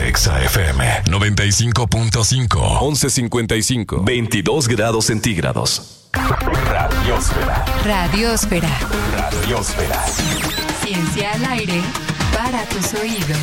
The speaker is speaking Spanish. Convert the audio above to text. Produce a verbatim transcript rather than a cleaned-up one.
Exa F M noventa y cinco punto cinco. once cincuenta y cinco. veintidós grados centígrados. Radiosfera. Radiosfera. Radiosfera. Ciencia al aire para tus oídos.